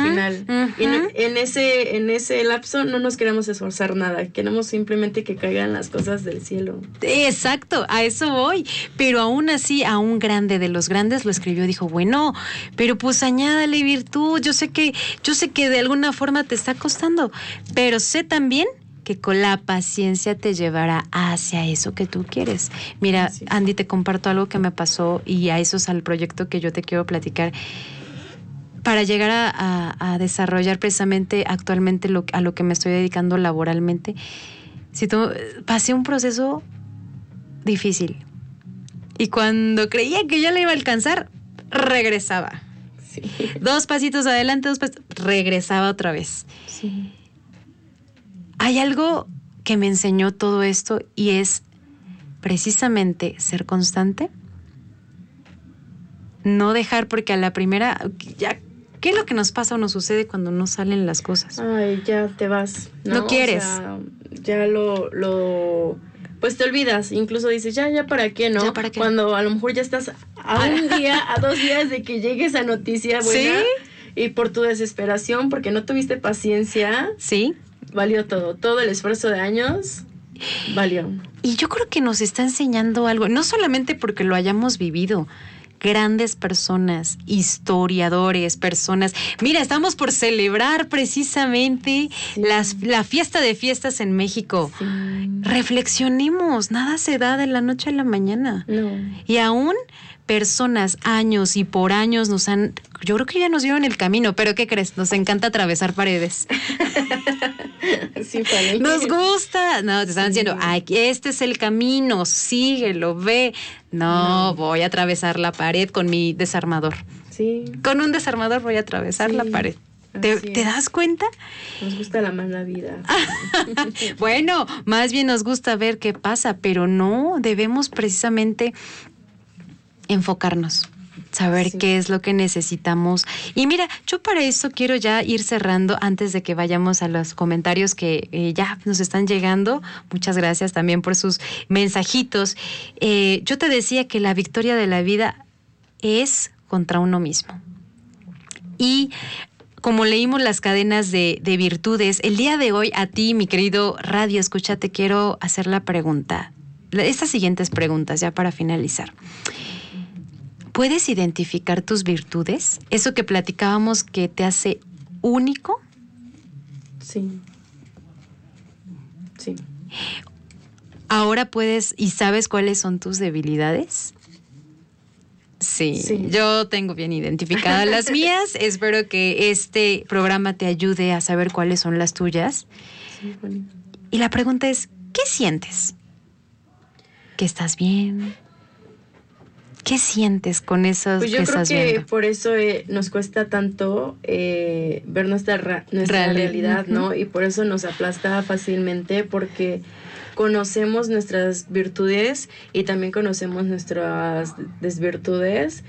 al final. Y en ese lapso no nos queremos esforzar nada, queremos simplemente que caigan las cosas del cielo. Exacto, a eso voy. Pero aún así, a un grande de los grandes lo escribió, dijo, bueno, pero pues añádale virtud, yo sé que de alguna forma te está costando, pero sé también que con la paciencia te llevará hacia eso que tú quieres. Mira, sí. Andy, te comparto algo que me pasó y a eso es al proyecto que yo te quiero platicar. Para llegar a desarrollar precisamente actualmente a lo que me estoy dedicando laboralmente, pasé un proceso difícil. Y cuando creía que ya la iba a alcanzar, regresaba. Sí. 2 pasitos adelante, regresaba otra vez. Sí. Hay algo que me enseñó todo esto y es precisamente ser constante. No dejar, porque a la primera, ya, ¿qué es lo que nos pasa o nos sucede cuando no salen las cosas? Ay, ya te vas. No quieres. O sea, ya pues te olvidas, incluso dices, ya para qué, ¿no? ¿Ya para qué? Cuando a lo mejor ya estás a un día, a 2 días de que llegue esa noticia buena. ¿Sí? Y por tu desesperación, porque no tuviste paciencia. Sí. Valió todo el esfuerzo de años, valió. Y yo creo que nos está enseñando algo, no solamente porque lo hayamos vivido, grandes personas, historiadores, personas. Mira, estamos por celebrar precisamente la fiesta de fiestas en México. Sí. Reflexionemos, nada se da de la noche a la mañana. No. Y aún personas, años y por años yo creo que ya nos dieron el camino, pero ¿qué crees? Nos encanta atravesar paredes. Sí, vale. Nos gusta. No, te están diciendo, ay, este es el camino, síguelo, ve. No, voy a atravesar la pared con mi desarmador. Sí. Con un desarmador voy a atravesar la pared. ¿Te das cuenta? Nos gusta la mala vida. Bueno, más bien nos gusta ver qué pasa, pero no, debemos precisamente enfocarnos, saber qué es lo que necesitamos. Y mira, yo para eso quiero ya ir cerrando antes de que vayamos a los comentarios que ya nos están llegando. Muchas gracias también por sus mensajitos. Yo te decía que la victoria de la vida es contra uno mismo. Y como leímos las cadenas de virtudes, el día de hoy a ti, mi querido Radio Escucha, te quiero hacer la pregunta. Estas siguientes preguntas ya para finalizar. ¿Puedes identificar tus virtudes? Eso que platicábamos que te hace único. Sí. Sí. ¿Ahora puedes y sabes cuáles son tus debilidades? Sí. Yo tengo bien identificadas las mías. Espero que este programa te ayude a saber cuáles son las tuyas. Sí, bueno. Y la pregunta es, ¿qué sientes? ¿Que estás bien? ¿Qué sientes con esos pues yo que creo estás que viendo? por eso nos cuesta tanto ver nuestra realidad, ¿no? Y por eso nos aplasta fácilmente, porque conocemos nuestras virtudes y también conocemos nuestras desvirtudes.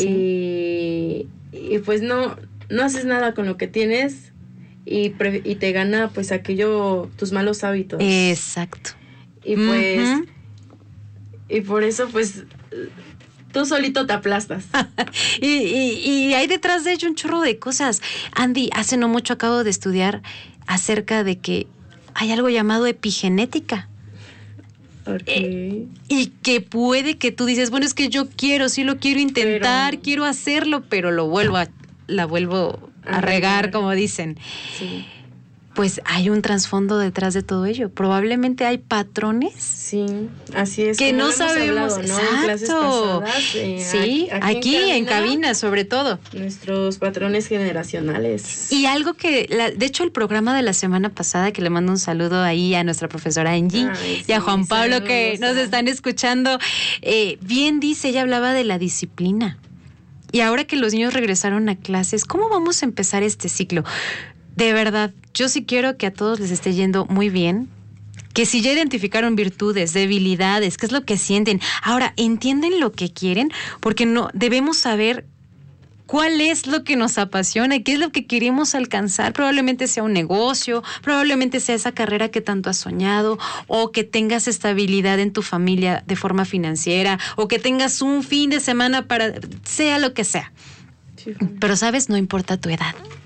Y pues no haces nada con lo que tienes y te gana pues tus malos hábitos. Exacto. Y pues y por eso pues tú solito te aplastas. y hay detrás de ello un chorro de cosas. Andy, hace no mucho acabo de estudiar acerca de que hay algo llamado epigenética. Okay. Y que puede que tú dices, bueno, es que yo sí lo quiero intentar, quiero hacerlo, pero la vuelvo a regar, como dicen. Sí. Pues hay un trasfondo detrás de todo ello. Probablemente hay patrones. Sí, así es. Que no sabemos. Hablado, ¿no? Exacto. En clases pasadas, sí, aquí en cabina, sobre todo. Nuestros patrones generacionales. Y algo que, de hecho, el programa de la semana pasada, que le mando un saludo ahí a nuestra profesora Angie y a Juan Pablo que nos están escuchando, bien dice, ella hablaba de la disciplina. Y ahora que los niños regresaron a clases, ¿cómo vamos a empezar este ciclo? De verdad, yo sí quiero que a todos les esté yendo muy bien, que si ya identificaron virtudes, debilidades, qué es lo que sienten, ahora entienden lo que quieren, porque no debemos saber cuál es lo que nos apasiona, qué es lo que queremos alcanzar. Probablemente sea un negocio, probablemente sea esa carrera que tanto has soñado, o que tengas estabilidad en tu familia de forma financiera, o que tengas un fin de semana sea lo que sea. Sí. Pero, ¿sabes? No importa tu edad.